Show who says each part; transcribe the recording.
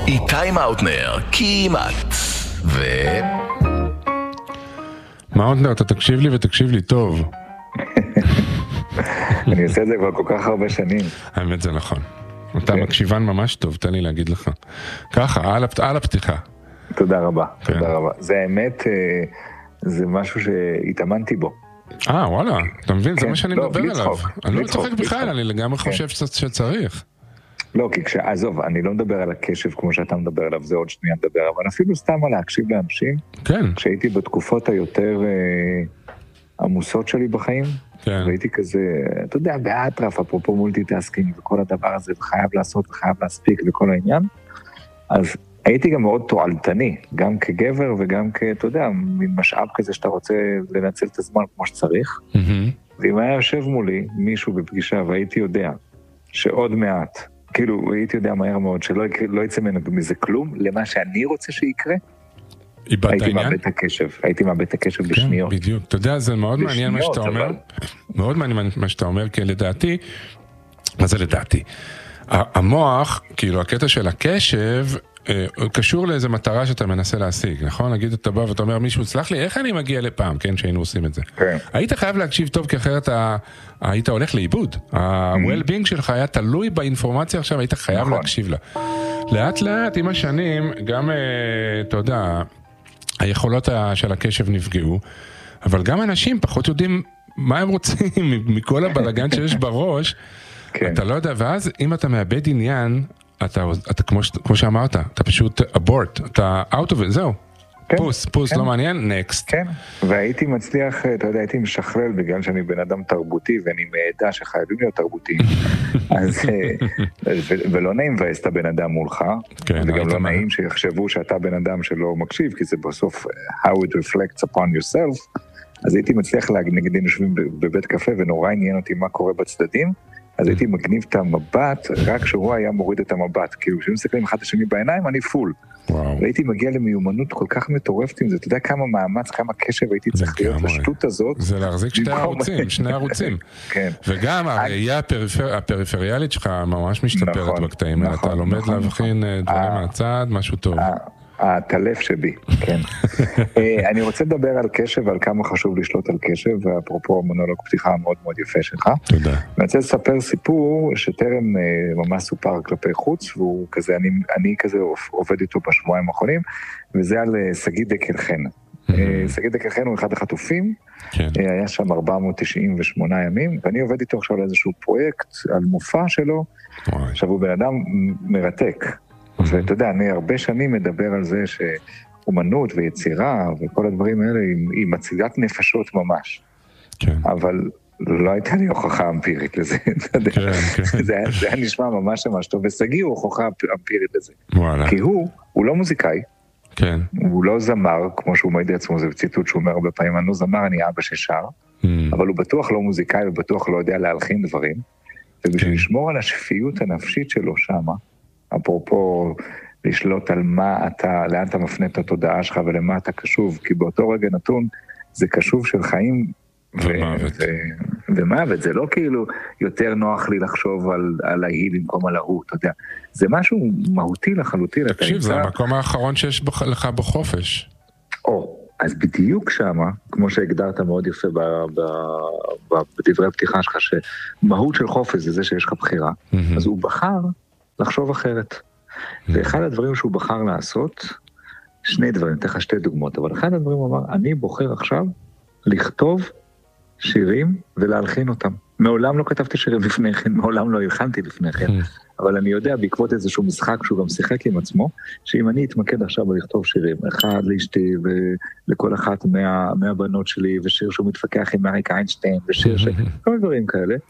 Speaker 1: איתי מאוטנר, כמעט.
Speaker 2: מאוטנר, אתה תקשיב לי ותקשיב לי טוב.
Speaker 3: אני עושה את זה כבר כל כך הרבה שנים.
Speaker 2: האמת זה נכון. אתה מקשיבן ממש טוב, תן לי להגיד לך. ככה, על הפתיחה.
Speaker 3: תודה רבה, תודה רבה. זה האמת, זה משהו שהתאמנתי בו.
Speaker 2: וואלה, אתה מבין? זה מה שאני מדבר עליו. אני לא צוחק בכלל, אני לגמרי חושב שצריך.
Speaker 3: לא, כי עזוב, אני לא מדבר על הקשב כמו שאתה מדבר עליו, זה עוד שנייה מדבר, אבל אפילו סתם על להקשיב לאנשים.
Speaker 2: כן.
Speaker 3: כשהייתי בתקופות היותר עמוסות שלי בחיים, והייתי כזה, אתה יודע, באטרף, אפרופו מולטיטאסקינג וכל הדבר הזה, וחייב לעשות וחייב להספיק וכל העניין, אז הייתי גם מאוד תועלתני, גם כגבר וגם אתה יודע, מין משאב כזה שאתה רוצה לנצל את הזמן כמו שצריך, ואם היה יושב מולי מישהו בפגישה והייתי יודע שעוד מעט, כאילו הייתי יודע מהר מאוד שלא יצא מזה כלום, למה שאני רוצה שיקרה, הייתי מאבד את הקשב בשניות.
Speaker 2: בדיוק, אתה יודע, זה מאוד מעניין מה שאתה אומר, מאוד מעניין מה שאתה אומר, כי לדעתי, מה זה לדעתי? המוח, כאילו הקטע של הקשב, קשור לאיזו מטרה שאתה מנסה להשיג, נכון? נגיד אתה בא ואתה אומר מישהו, סלח לי, איך אני מגיע לפעם, כן, שהיינו עושים את זה. היית חייב להקשיב טוב, כי אחרת היית הולך לאיבוד. ה-well-being שלך היה תלוי באינפורמציה עכשיו, היית חייב להקשיב לה. לאט לאט, עם השנים, גם, אתה יודע, היכולות של הקשב נפגעו, אבל גם אנשים פחות יודעים מה הם רוצים מכל הבלגן שיש בראש, אתה לא יודע, ואז אם אתה מאבד עניין, אתה כמו שאמרת, אתה פשוט abort, אתה out of it, זהו. פוס, לא מעניין, next.
Speaker 3: כן, והייתי מצליח, אתה יודע, הייתי משחרר בגלל שאני בן אדם תרבותי, ואני מעדה שחייבים להיות תרבותיים. ולא נעים מבאס את הבן אדם מולך, וגם לא נעים שיחשבו שאתה בן אדם שלא מקשיב, כי זה בסוף how it reflects upon yourself. אז הייתי מצליח נגיד יושבים בבית קפה, ונורא עניין אותי מה קורה בצדדים, אז הייתי מגניב את המבט, רק שהוא היה מוריד את המבט, כאילו כשהם מסתכלים אחד השני בעיניים, אני פול. והייתי מגיע למיומנות כל כך מטורפת עם זה, אתה יודע כמה מאמץ, כמה קשב הייתי צריך להיות לשטות הזאת.
Speaker 2: זה להחזיק שני ערוצים. וגם הראייה הפריפריאלית שלך ממש משתפרת בקטעים, אתה לומד להבחין דברים מהצד, משהו טוב.
Speaker 3: הטלף שבי, כן. אני רוצה לדבר על קשב ועל כמה חשוב לשלוט על קשב, ואפרופו מונולוג פתיחה מאוד מאוד יפה שלך.
Speaker 2: תודה.
Speaker 3: אני רוצה לספר סיפור שטרם ממש סופר כלפי חוץ, והוא כזה, אני כזה עובד איתו בשבועיים האחרונים, וזה על סגי דקל חן. סגי דקל חן הוא אחד החטופים, היה שם 498 ימים, ואני עובד איתו עכשיו על איזשהו פרויקט, על מופע שלו, עכשיו הוא בן אדם מרתק. ואתה יודע, אני הרבה שנים מדבר על זה שאומנות ויצירה וכל הדברים האלה היא מצילת נפשות ממש.
Speaker 2: כן.
Speaker 3: אבל לא הייתה לי הוכחה אמפירית לזה, אתה יודע. זה היה נשמע ממש טוב, וסגי הוא הוכחה אמפירית לזה.
Speaker 2: וואלה.
Speaker 3: כי הוא לא מוזיקאי.
Speaker 2: כן.
Speaker 3: הוא לא זמר, כמו שהוא מעיד לעצמו, זה ציטוט שהוא אומר הרבה פעמים, אני לא זמר, אני אבא ששר, אבל הוא בטוח לא מוזיקאי, ובטוח לא יודע להלחין דברים, ובשביל לשמור על השפיות הנפשית שלו שמה, אפרופו לשלוט על לאן אתה מפנה את התודעה שלך ולמה אתה קשוב, כי באותו רגע נתון זה קשוב של חיים ומוות, זה לא כאילו יותר נוח לי לחשוב על ההיא במקום על ההוא, אתה יודע, זה משהו מהותי לחלוטין.
Speaker 2: תקשיב, זה המקום האחרון שיש לך בחופש.
Speaker 3: אז בדיוק שמה, כמו שהגדרת מאוד יפה בדברי הפתיחה שלך, שמהות של חופש זה זה שיש לך בחירה, אז הוא בחר לחשוב אחרת. ואחד הדברים שהוא בחר לעשות, שני דברים, אתן לך שתי דוגמאות, אבל אחד הדברים הוא אמר, אני בוחר עכשיו לכתוב שירים ולהלחין אותם. מעולם לא כתבתי שירים לפני כן, מעולם לא הלחנתי לפני כן, אבל אני יודע בעקבות איזשהו משחק שהוא גם שיחק עם עצמו, שאם אני אתמקד עכשיו בלכתוב שירים, אחד לאשתי ולכל אחת מהבנות שלי, ושיר שהוא מתפקח עם אריק איינשטיין, ושיר כל דברים כאלה,